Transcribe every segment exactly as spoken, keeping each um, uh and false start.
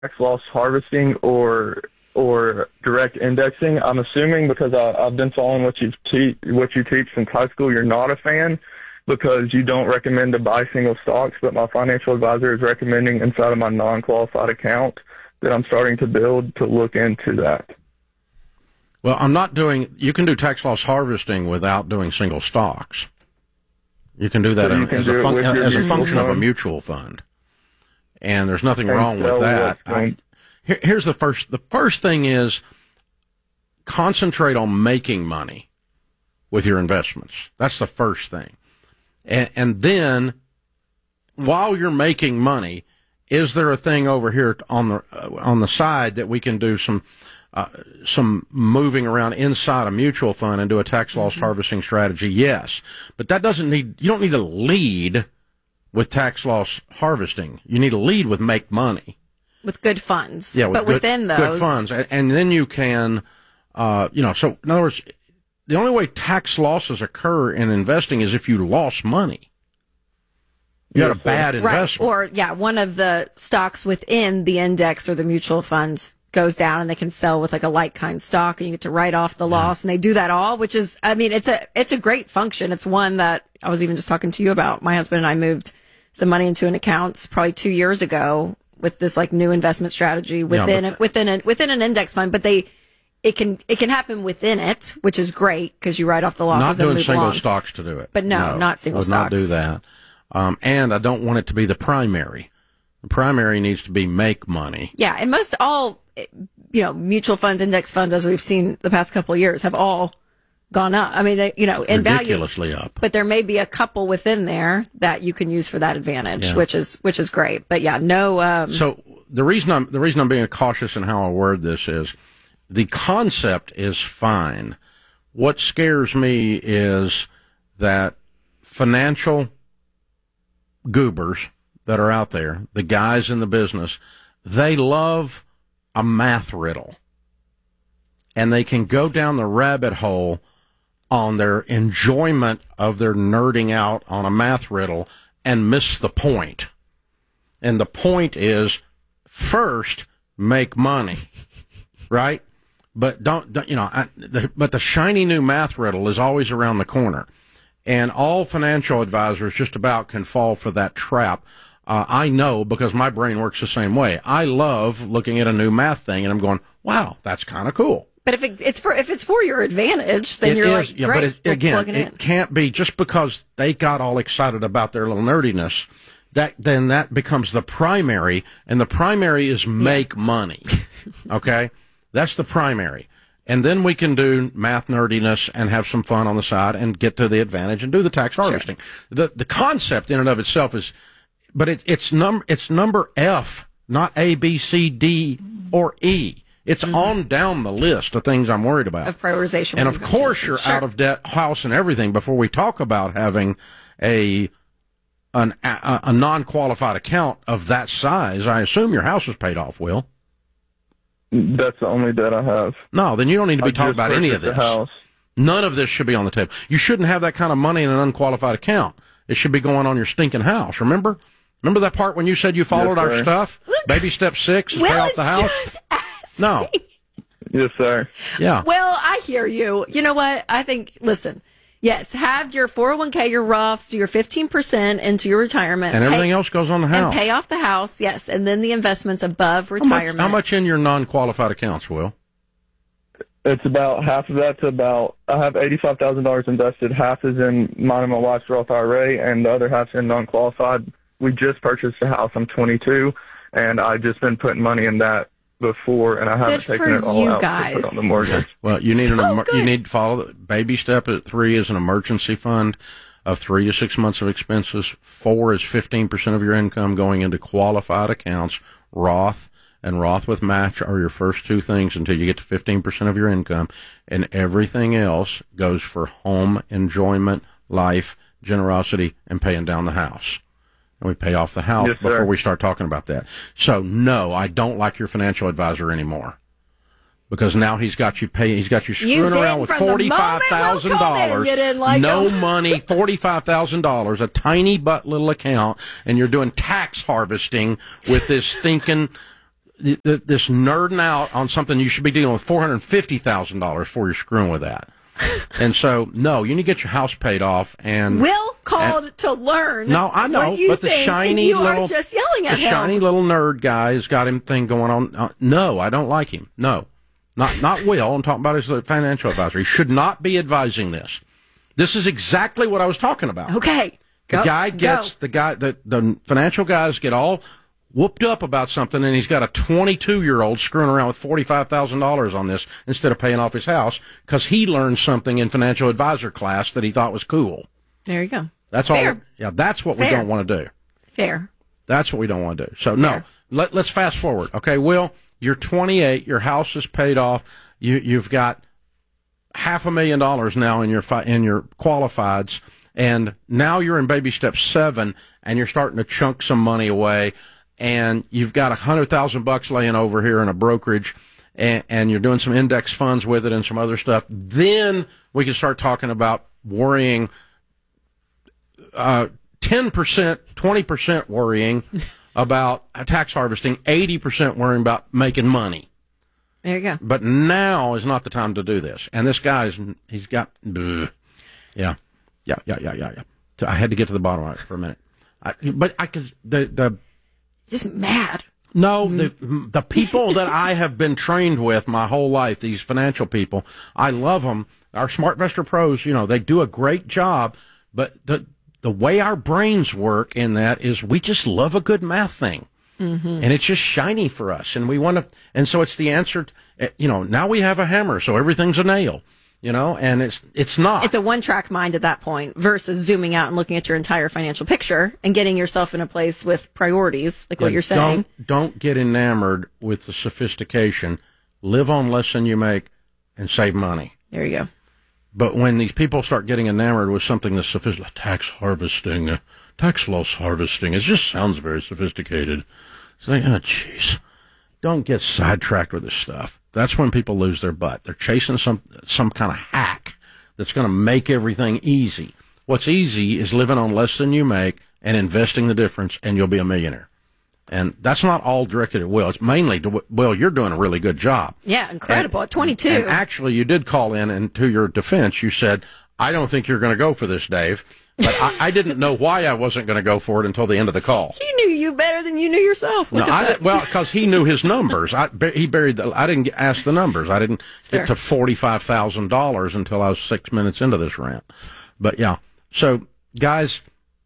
tax loss harvesting or or direct indexing. I'm assuming because I, I've been following what you te- what you teach since high school, you're not a fan because you don't recommend to buy single stocks, but my financial advisor is recommending inside of my non-qualified account that I'm starting to build to look into that. Well, I'm not doing, you can do tax loss harvesting without doing single stocks. You can do that So in, can as, do a, fun- as a function fund. of a mutual fund. And there's nothing And wrong with that. what, I, here, here's the first, the first thing is concentrate on making money with your investments. That's the first thing. And, and then while you're making money, is there a thing over here on the, uh, on the side that we can do some, Uh, some moving around inside a mutual fund and do a tax loss mm-hmm. harvesting strategy? Yes. But that doesn't need, you don't need to lead with tax loss harvesting. You need to lead with make money. With good funds. Yeah, with but good, within those. Good funds. And, and then you can, uh, you know, so in other words, the only way tax losses occur in investing is if you lost money. You had a bad investment. Right. Or, yeah, one of the stocks within the index or the mutual fund goes down and they can sell with like a like kind stock and you get to write off the loss, and they do that all, which is, I mean, it's a, it's a great function. It's one that I was even just talking to you about. My husband and I moved some money into an account probably two years ago with this like new investment strategy within, yeah, but, within a, within an index fund, but they, it can, it can happen within it, which is great because you write off the losses and move along. Not doing single along. stocks to do it. But no, no not single would stocks. Not do that. Um, and I don't want it to be the primary. The primary needs to be make money. Yeah. And most all, you know, mutual funds, index funds, as we've seen the past couple of years, have all gone up. I mean, they, you know, in ridiculously value, up. But there may be a couple within there that you can use for that advantage, yeah. which is which is great. But yeah, no. Um, so the reason I'm the reason I'm being cautious in how I word this is the concept is fine. What scares me is that financial goobers that are out there, the guys in the business, they love a math riddle, and they can go down the rabbit hole on their enjoyment of their nerding out on a math riddle and miss the point. And the point is, first, make money, right? But don't, don't you know, I, the, but the shiny new math riddle is always around the corner. And all financial advisors just about can fall for that trap. Uh, I know because my brain works the same way. I love looking at a new math thing and I'm going, wow, that's kind of cool. But if it, it's for if it's for your advantage, then it you're is, like, yeah, great, but it, again, it it can't be just because they got all excited about their little nerdiness. That then that becomes the primary, and the primary is make yeah. money. Okay, that's the primary. And then we can do math nerdiness and have some fun on the side and get to the advantage and do the tax harvesting. Sure. The the concept in and of itself is, but it, it's number it's number F, not A, B, C, D, or E. It's mm-hmm. on down the list of things I'm worried about. Of prioritization. And of course you're sure. out of debt, house and everything before we talk about having a an, a, a non-qualified account of that size. I assume your house is paid off, Will. That's the only debt I have. No, then you don't need to be I talking about any of this. House. None of this should be on the table. You shouldn't have that kind of money in an unqualified account. It should be going on your stinking house. Remember? Remember that part when you said you followed yes, our stuff? Look, Baby step six is Will pay off the house? Just asked no. Me. Yes, sir. Yeah. Well, I hear you. You know what? I think, listen, yes, have your four oh one k, your Roths, do your fifteen percent into your retirement. And everything pay, else goes on the house. And pay off the house, yes, and then the investments above retirement. How much, how much in your non-qualified accounts, Will? It's about half of that to about, I have eighty-five thousand dollars invested. Half is in mine and my wife's Roth I R A, and the other half's in non-qualified. We just purchased a house. I'm twenty-two, and I've just been putting money in that before, and I haven't good taken it all out guys. to put on the mortgage. Well, you need so an good. you need to follow the baby step at three is an emergency fund of three to six months of expenses. Four is fifteen percent of your income going into qualified accounts. Roth and Roth with match are your first two things until you get to fifteen percent of your income, and everything else goes for home enjoyment, life, generosity, and paying down the house. And we pay off the house yes, before sir. we start talking about that. So no, I don't like your financial advisor anymore. Because now he's got you pay, he's got you screwing you around with forty-five thousand dollars, like no him. money, forty-five thousand dollars, a tiny but little account, and you're doing tax harvesting with this thinking th- th- this nerding out on something you should be dealing with four hundred fifty thousand dollars before you're screwing with that. And so, no, you need to get your house paid off. And Will called and, to learn. No, I know, what you but the think, shiny you little, are just yelling at the him. shiny little nerd guy has got him thing going on. Uh, no, I don't like him. No, not not Will. I'm talking about his financial advisor. He should not be advising this. This is exactly what I was talking about. Okay, the go, guy gets go. the guy the the financial guys get all whooped up about something, and he's got a twenty-two-year-old screwing around with forty-five thousand dollars on this instead of paying off his house because he learned something in financial advisor class that he thought was cool. There you go. That's Fair. all. Yeah, that's what Fair. we don't want to do. Fair. That's what we don't want to do. So, no, Fair. let, let's fast forward. Okay, Will, you're twenty-eight, your house is paid off, you, you've got half a million dollars now in your fi- in your qualifieds, and now you're in baby step seven, and you're starting to chunk some money away, and you've got a hundred thousand bucks laying over here in a brokerage, and, and you're doing some index funds with it and some other stuff. Then we can start talking about worrying, uh, ten percent, twenty percent worrying about tax harvesting, eighty percent worrying about making money. There you go. But now is not the time to do this. And this guy's, he's got, bleh. yeah, yeah, yeah, yeah, yeah, yeah. So I had to get to the bottom of it for a minute. I, but I could, the, the, Just mad. no, the, the people that I have been trained with my whole life, these financial people, I love them. Our SmartVestor pros, you know, they do a great job, but the, the way our brains work in that is we just love a good math thing. Mm-hmm. And it's just shiny for us. And we want to, and so it's the answer, to, you know, now we have a hammer, so everything's a nail, you know, and it's, it's not. It's a one track mind at that point versus zooming out and looking at your entire financial picture and getting yourself in a place with priorities, like yeah, what you're saying. Don't, don't get enamored with the sophistication. Live on less than you make and save money. There you go. But when these people start getting enamored with something that's sophisticated, tax harvesting, uh, tax loss harvesting, it just sounds very sophisticated. It's like, oh, jeez. Don't get sidetracked with this stuff. That's when people lose their butt. They're chasing some some kind of hack that's going to make everything easy. What's easy is living on less than you make and investing the difference, and you'll be a millionaire. And that's not all directed at Will. It's mainly to Will. You're doing a really good job. Yeah, incredible. And, at twenty-two. And actually, you did call in, and to your defense, you said, I don't think you're going to go for this, Dave. But I, I didn't know why I wasn't going to go for it until the end of the call. He knew you better than you knew yourself. No, I did, well, because he knew his numbers. I, he buried the, I didn't ask the numbers. I didn't get to forty-five thousand dollars until I was six minutes into this rant. But yeah. So, guys,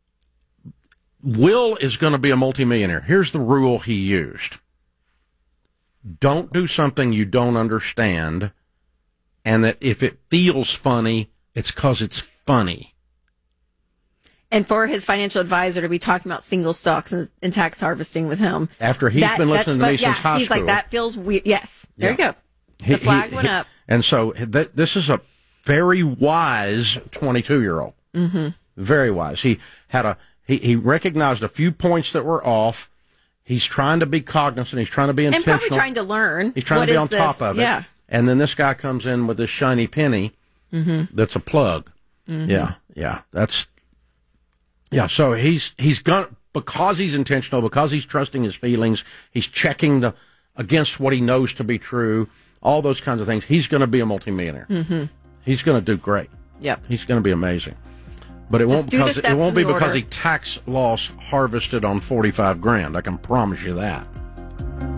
Will is going to be a multimillionaire. Here's the rule he used. Don't do something you don't understand, and that if it feels funny, it's because it's funny. And for his financial advisor to be talking about single stocks and, and tax harvesting with him. After he's that, been listening to me yeah, since high he's school. like, that feels weird. Yes. There Yeah. you go. The He- flag he- went he- up. And so th- this is a very wise twenty-two-year-old. Mm-hmm. Very wise. He had a he, he recognized a few points that were off. He's trying to be cognizant. He's trying to be And intentional. probably trying to learn. He's trying what to be is on this? top of it. Yeah. And then this guy comes in with this shiny penny Mm-hmm. that's a plug. Mm-hmm. Yeah, yeah. That's yeah. So he's he's gonna because he's intentional, because he's trusting his feelings, he's checking the against what he knows to be true, all those kinds of things. He's going to be a multimillionaire. Mm-hmm. He's going to do great. Yep. He's going to be amazing. But it Just won't do the because it steps won't in be the because order. he tax loss harvested on forty-five grand. I can promise you that.